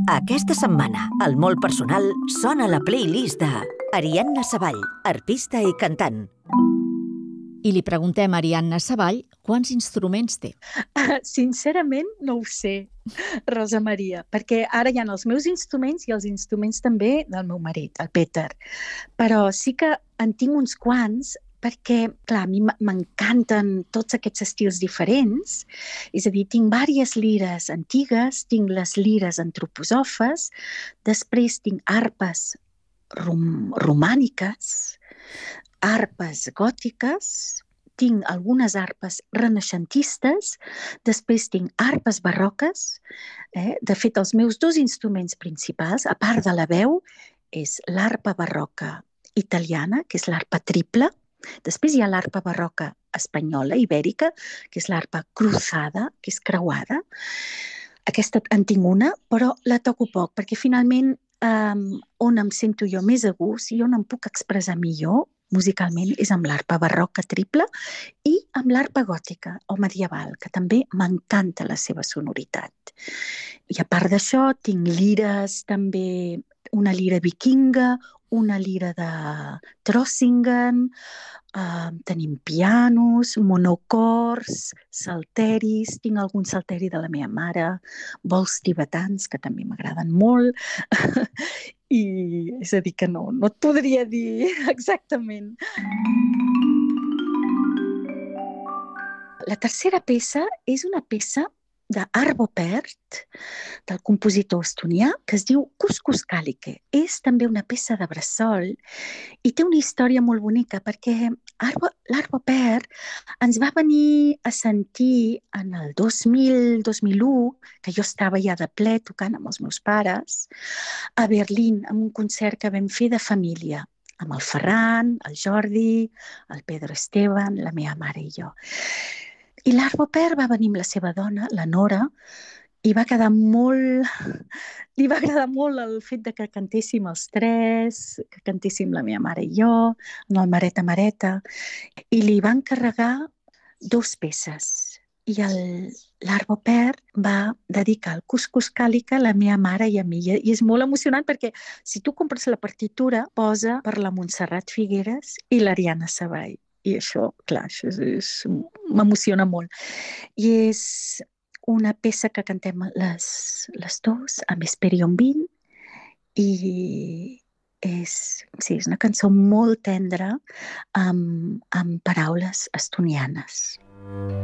Aquesta setmana, el molt personal sona la playlist de Ariadna Savall, arpista i cantant. I li preguntem a Ariadna Savall quants instruments té. Sincerament, no ho sé, Rosa Maria, perquè ara hi ha els meus instruments i els instruments també del meu marit, el Peter. Però sí que en tinc uns quants perquè, clar, a mi m'encanten tots aquests estils diferents. És a dir, tinc diverses lires antigues, tinc les lires antroposòfes, després tinc arpes romàniques, arpes gòtiques, tinc algunes arpes renaixentistes, després tinc arpes barroques. De fet, els meus dos instruments principals, a part de la veu, és l'arpa barroca italiana, que és l'arpa triple. Després hi ha l'arpa barroca espanyola, ibèrica, que és l'arpa cruzada, que és creuada. Aquesta en tinc una, però la toco poc, perquè finalment on em sento jo més a gust i on em puc expressar millor musicalment és amb l'arpa barroca triple i amb l'arpa gòtica o medieval, que també m'encanta la seva sonoritat. I a part d'això tinc lires també, una lira vikinga, una lira de Trossingen, tenim pianos, monocors, salteris, tinc algun salteri de la meva mare, bols tibetans, que també m'agraden molt, i és a dir que no et podria dir exactament. La tercera peça és una peça d'Arvo Pärt, del compositor estonià, que es diu Kuskus Kalike. És també una peça de bressol i té una història molt bonica perquè l'Arvo Pärt ens va venir a sentir en el 2000-2001, que jo estava ja de ple tocant amb els meus pares, a Berlín, en un concert que vam fer de família, amb el Ferran, el Jordi, el Pedro Esteban, la meva mare i jo. I l'Arvo Pärt va venir amb la seva dona, la Nora, i li va agradar molt el fet de que cantéssim els tres, que cantéssim la meva mare i jo, en el Mareta Mareta, i li van encarregar 2 peces. I l'Arvo Pärt va dedicar el Kuskus Kalike a la meva mare i a mi. I és molt emocionant perquè si tu compres la partitura, posa per la Montserrat Figueres i l'Ariadna Savall. I això, clar, m'emociona molt. I és una peça que cantem les dues, amb Hesperion Vin, i és una cançó molt tendra amb paraules estonianes.